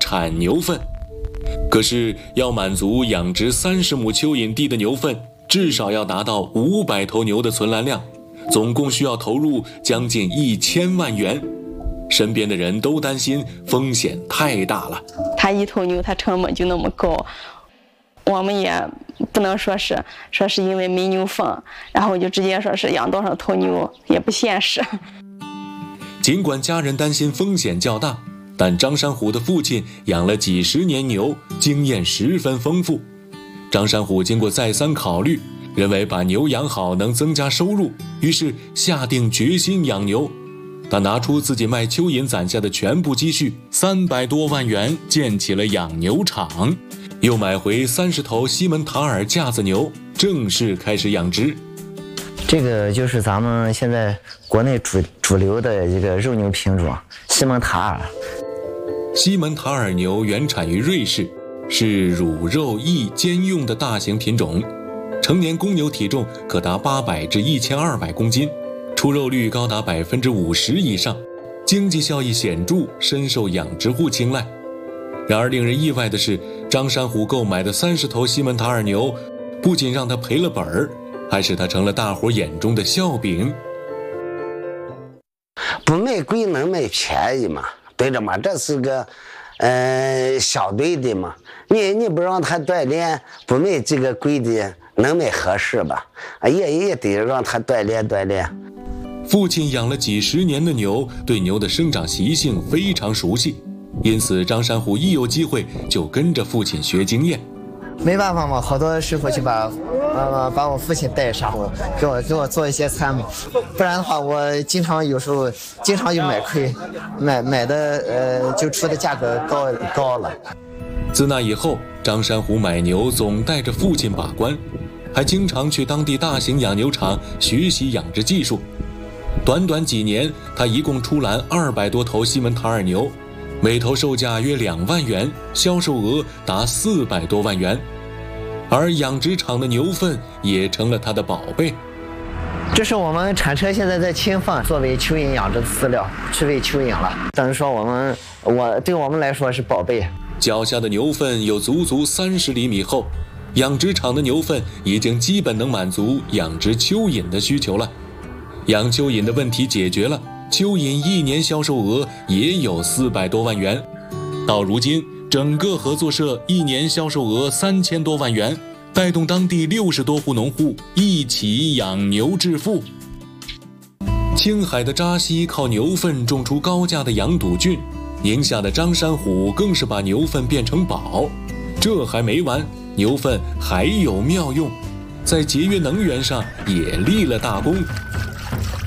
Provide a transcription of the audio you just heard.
产牛粪。可是要满足养殖30亩蚯蚓地的牛粪，至少要达到500头牛的存栏量，总共需要投入将近1000万元。身边的人都担心风险太大了。 他一头牛，他成本就那么高，我们也不能说是因为没牛粪，然后就直接说是养多少头牛，也不现实。 尽管家人担心风险较大，但张山虎的父亲养了几十年牛，经验十分丰富。张山虎经过再三考虑，认为把牛养好能增加收入，于是下定决心养牛。他拿出自己卖蚯蚓攒下的全部积蓄，300多万元建起了养牛场，又买回30头西门塔尔架子牛，正式开始养殖。 这个就是咱们现在国内主流的一个肉牛品种西门塔尔。 西门塔尔牛原产于瑞士，是乳肉易兼用的大型品种，成年公牛体重可达800至1200公斤，出肉率高达50%以上，经济效益显著，深受养殖户青睐。然而令人意外的是，张山虎购买的30头西门塔尔牛，不仅让他赔了本儿，还使他成了大伙眼中的笑柄。 不卖贵能卖便宜嘛，对着嘛，这是个相对的嘛。你不让他锻炼，不卖这个贵的，能卖合适吧？也得让他锻炼。 父亲养了几十年的牛，对牛的生长习性非常熟悉，因此张山虎一有机会就跟着父亲学经验。 没办法嘛，好多师傅就把我父亲带上，给我做一些参谋，不然的话我有时候经常就买亏，买的就出的价格高了。 自那以后，张山虎买牛总带着父亲把关，还经常去当地大型养牛场学习养殖技术。短短几年，他一共出栏200多头西门塔尔牛，每头售价约2万元，销售额达400多万元。而养殖场的牛粪也成了他的宝贝。 这是我们产车现在在清放，作为蚯蚓养殖的饲料去喂蚯蚓了，等于说对我们来说是宝贝。 脚下的牛粪有足30厘米厚，养殖场的牛粪已经基本能满足养殖蚯蚓的需求了。养蚯蚓的问题解决了，蚯蚓一年销售额也有400多万元。到如今，整个合作社一年销售额3000多万元，带动当地60多户农户一起养牛致富。青海的扎西靠牛粪种出高价的羊肚菌，宁夏的张山虎更是把牛粪变成宝。这还没完，牛粪还有妙用，在节约能源上也立了大功。